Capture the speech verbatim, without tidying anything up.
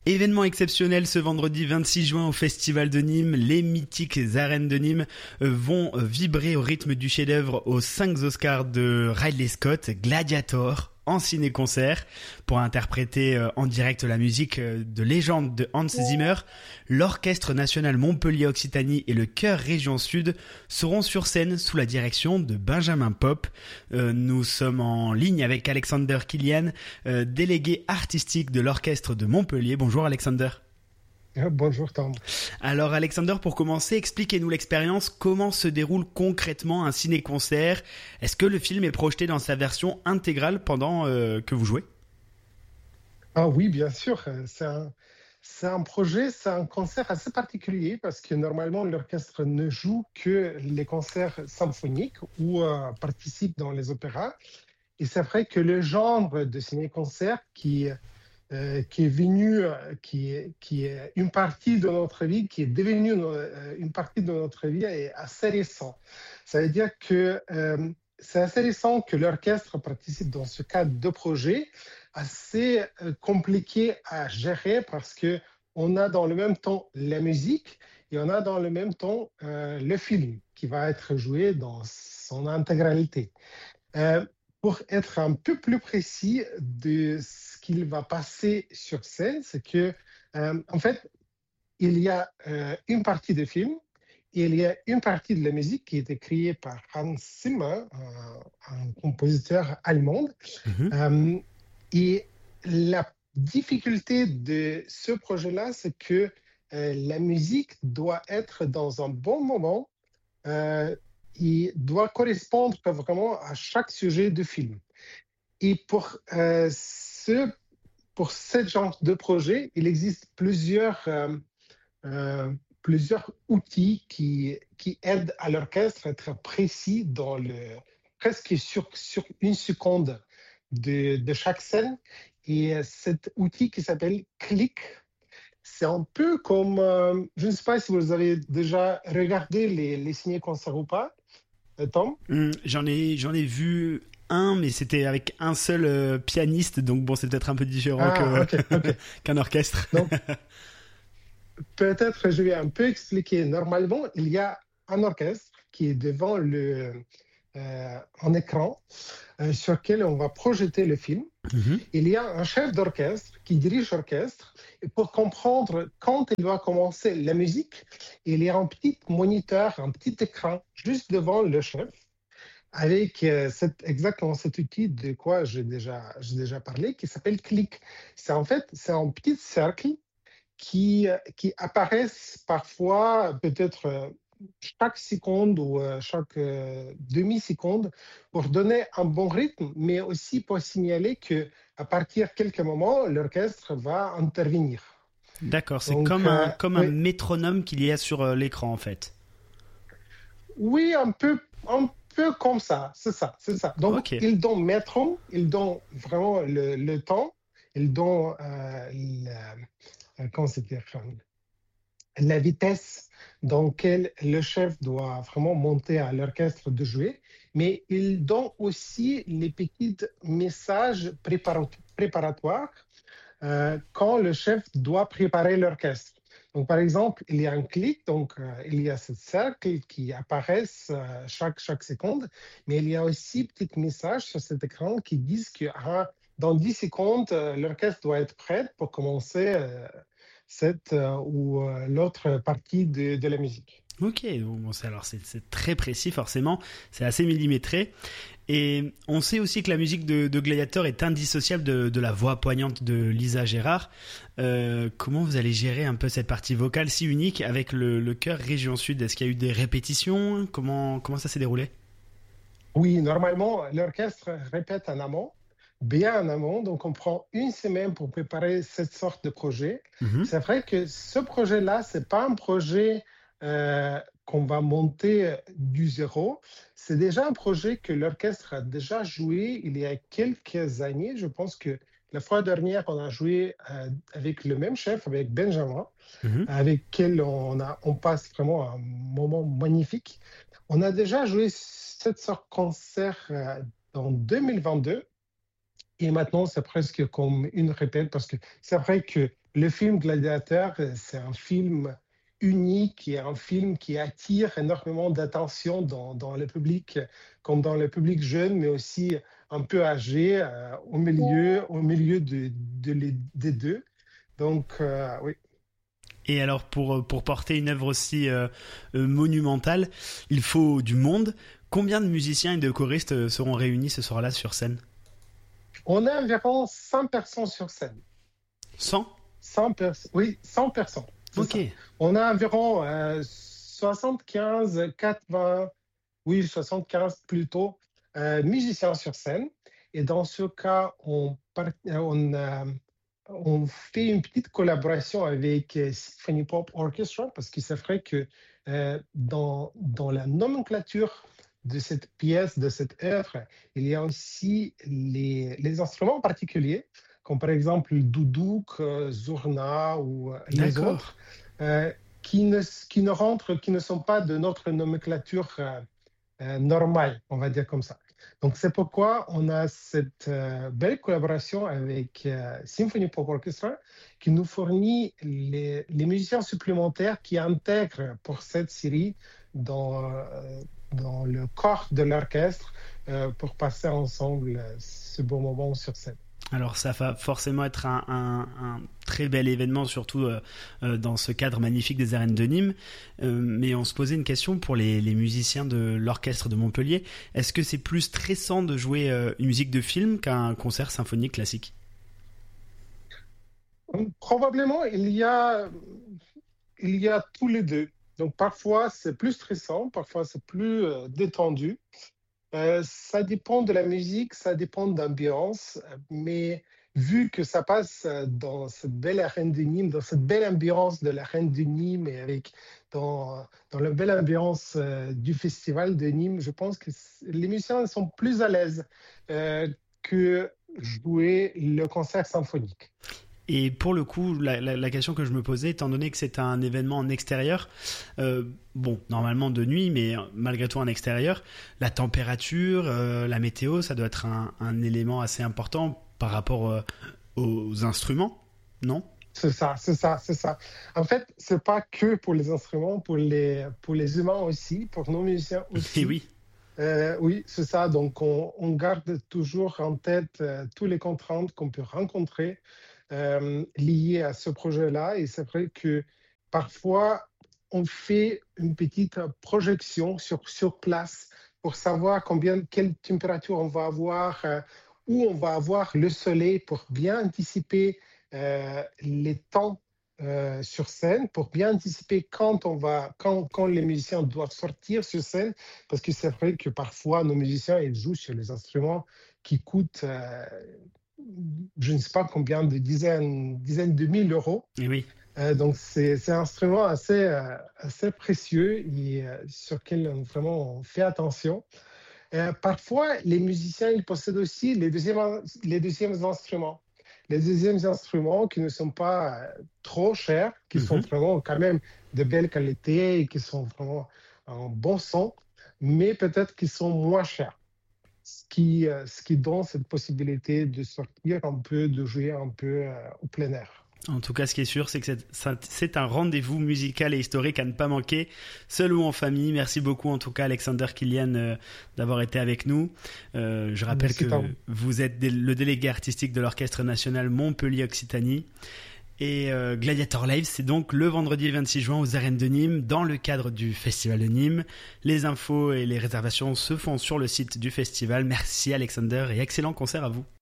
Événement exceptionnel ce vendredi vingt-six juin au Festival de Nîmes. Les mythiques arènes de Nîmes vont vibrer au rythme du chef-d'œuvre aux cinq Oscars de Ridley Scott, Gladiator, en ciné-concert, pour interpréter en direct la musique de légende de Hans Zimmer. L'Orchestre National Montpellier-Occitanie et le Chœur Région Sud seront sur scène sous la direction de Benjamin Pop. Euh, nous sommes en ligne avec Alexander Kilian, euh, délégué artistique de l'Orchestre de Montpellier. Bonjour Alexander. Bonjour Tom. Alors Alexander, pour commencer, expliquez-nous l'expérience. Comment se déroule concrètement un ciné-concert? Est-ce que le film est projeté dans sa version intégrale pendant euh, que vous jouez? Ah oui, bien sûr. C'est un, c'est un projet, c'est un concert assez particulier parce que normalement l'orchestre ne joue que les concerts symphoniques ou euh, participe dans les opéras. Et c'est vrai que le genre de ciné-concert qui Euh, qui est venu, euh, qui, est, qui est une partie de notre vie, qui est devenu euh, une partie de notre vie, est assez récent. Ça veut dire que euh, c'est assez récent que l'orchestre participe dans ce cadre de projet assez euh, compliqué à gérer parce que on a dans le même temps la musique et on a dans le même temps euh, le film qui va être joué dans son intégralité. Euh, Pour être un peu plus précis de ce qu'il va passer sur scène, c'est que, euh, en fait, il y a euh, une partie du film et il y a une partie de la musique qui a été créée par Hans Zimmer, un, un compositeur allemand. Mmh. Euh, et la difficulté de ce projet-là, c'est que euh, la musique doit être dans un bon moment. Euh, il doit correspondre vraiment à chaque sujet de film. Et pour, euh, ce, pour ce genre de projet, il existe plusieurs, euh, euh, plusieurs outils qui, qui aident à l'orchestre à être précis dans le, presque sur, sur une seconde de, de chaque scène. Et cet outil qui s'appelle Click, c'est un peu comme, euh, je ne sais pas si vous avez déjà regardé les, les ciné-concerts ou pas, Tom? Mmh, j'en ai, j'en ai vu un, mais c'était avec un seul euh, pianiste, donc bon, c'est peut-être un peu différent Ah, que, ok, ok. qu'un orchestre. Donc, peut-être je vais un peu expliquer. Normalement, il y a un orchestre qui est devant le, euh, un écran euh, sur lequel on va projeter le film. Mmh. Il y a un chef d'orchestre qui dirige l'orchestre. Et pour comprendre quand il doit commencer la musique, il y a un petit moniteur, un petit écran juste devant le chef avec euh, cette, exactement cet outil de quoi j'ai déjà, j'ai déjà parlé qui s'appelle Click. C'est en fait c'est un petit cercle qui, euh, qui apparaissent parfois peut-être euh, chaque seconde ou euh, chaque euh, demi-seconde pour donner un bon rythme, mais aussi pour signaler que à partir de quelques moments, l'orchestre va intervenir. D'accord, c'est Donc, comme un, euh, comme un oui, métronome qu'il y a sur euh, l'écran en fait. oui, un peu, un peu comme ça, c'est ça, c'est ça. Donc, Ok. ils donnent métronome, ils donnent vraiment le, le temps, ils donnent euh, la, euh, comment c'est dire, la vitesse dans laquelle le chef doit vraiment monter à l'orchestre de jouer, mais il donne aussi les petits messages prépara- préparatoires euh, quand le chef doit préparer l'orchestre. Donc, par exemple, il y a un clic, donc euh, il y a ce cercle qui apparaît euh, chaque, chaque seconde, mais il y a aussi un petit message sur cet écran qui disent que ah, dans dix secondes, euh, l'orchestre doit être prêt pour commencer euh, cette euh, ou euh, l'autre partie de, de la musique. Ok, bon, c'est, alors c'est, c'est très précis forcément, c'est assez millimétré. Et on sait aussi que la musique de, de Gladiator est indissociable de, de la voix poignante de Lisa Gérard. Euh, comment vous allez gérer un peu cette partie vocale si unique avec le, le chœur Région Sud? Est-ce qu'il y a eu des répétitions? Comment, comment ça s'est déroulé? Oui, normalement, l'orchestre répète en amont, bien en amont. Donc, on prend une semaine pour préparer cette sorte de projet. Mmh. C'est vrai que ce projet-là, ce n'est pas un projet euh, qu'on va monter du zéro. C'est déjà un projet que l'orchestre a déjà joué il y a quelques années. Je pense que la fois dernière, on a joué euh, avec le même chef, avec Benjamin, Mmh. avec lequel on, a, on passe vraiment un moment magnifique. On a déjà joué cette sorte de concert euh, en deux mille vingt-deux et maintenant c'est presque comme une répète parce que c'est vrai que le film Gladiateur, c'est un film unique et un film qui attire énormément d'attention dans, dans le public, comme dans le public jeune, mais aussi un peu âgé, euh, au milieu, au milieu de, de les, des deux. Donc, euh, oui. Et alors, pour, pour porter une œuvre aussi euh, euh, monumentale, il faut du monde. Combien de musiciens et de choristes seront réunis ce soir-là sur scène? On a environ cent personnes sur scène. cent? cent personnes, oui, cent personnes. Ok. Ça. On a environ euh, soixante-quinze, quatre-vingts, oui, soixante-quinze plutôt, euh, musiciens sur scène. Et dans ce cas, on, part, on, euh, on fait une petite collaboration avec euh, Symphony Pop Orchestra, parce que c'est vrai que euh, dans, dans la nomenclature de cette pièce, de cette œuvre, il y a aussi les, les instruments particuliers, comme par exemple le doudouk, euh, zurna ou euh, les D'accord. autres, euh, qui, ne, qui ne rentrent, qui ne sont pas de notre nomenclature euh, euh, normale, on va dire comme ça. Donc c'est pourquoi on a cette euh, belle collaboration avec euh, Symphony Pop Orchestra qui nous fournit les, les musiciens supplémentaires qui intègrent pour cette série dans, euh, dans le corps de l'orchestre euh, pour passer ensemble ce beau moment sur scène. Alors ça va forcément être un, un, un très bel événement, surtout euh, euh, dans ce cadre magnifique des arènes de Nîmes. Euh, mais on se posait une question pour les, les musiciens de l'orchestre de Montpellier. Est-ce que c'est plus stressant de jouer euh, une musique de film qu'un concert symphonique classique? Probablement, il y a, il y a tous les deux. Donc parfois c'est plus stressant, parfois c'est plus euh, détendu. Euh, ça dépend de la musique, ça dépend de l'ambiance, mais vu que ça passe dans cette belle arène de Nîmes, dans cette belle ambiance de l'arène de Nîmes et avec, dans, dans la belle ambiance euh, du festival de Nîmes, je pense que les musiciens sont plus à l'aise euh, que jouer le concert symphonique. Et pour le coup, la, la, la question que je me posais, étant donné que c'est un événement en extérieur, euh, bon, normalement de nuit, mais malgré tout en extérieur, la température, euh, la météo, ça doit être un, un élément assez important par rapport euh, aux instruments, non? C'est ça, c'est ça, c'est ça. En fait, c'est pas que pour les instruments, pour les, pour les humains aussi, pour nos musiciens aussi. Et oui. Euh, oui, c'est ça. Donc, on, on garde toujours en tête euh, toutes les contraintes qu'on peut rencontrer euh, liées à ce projet-là. Et c'est vrai que parfois, on fait une petite projection sur, sur place pour savoir combien, quelle température on va avoir, euh, où on va avoir le soleil pour bien anticiper euh, les temps Euh, sur scène, pour bien anticiper quand, on va, quand, quand les musiciens doivent sortir sur scène, parce que c'est vrai que parfois nos musiciens ils jouent sur les instruments qui coûtent euh, je ne sais pas combien de dizaines, dizaines de mille euros. Et oui. Euh, donc c'est, c'est un instrument assez, euh, assez précieux et euh, sur lequel on, vraiment on fait attention. Euh, parfois, les musiciens ils possèdent aussi les deuxièmes, les deuxièmes instruments. Les deuxièmes instruments qui ne sont pas euh, trop chers, qui mm-hmm. sont vraiment quand même de belle qualité et qui sont vraiment en bon son, mais peut-être qu'ils sont moins chers. Ce qui, euh, ce qui donne cette possibilité de sortir un peu, de jouer un peu euh, au plein air. En tout cas, ce qui est sûr, c'est que c'est, c'est un rendez-vous musical et historique à ne pas manquer, seul ou en famille. Merci beaucoup, en tout cas, Alexander Kilian, euh, d'avoir été avec nous. Euh, je rappelle Merci que tant. Vous êtes le délégué artistique de l'Orchestre national Montpellier-Occitanie. Et euh, Gladiator Live, c'est donc le vendredi vingt-six juin aux arènes de Nîmes, dans le cadre du Festival de Nîmes. Les infos et les réservations se font sur le site du festival. Merci, Alexander, et excellent concert à vous.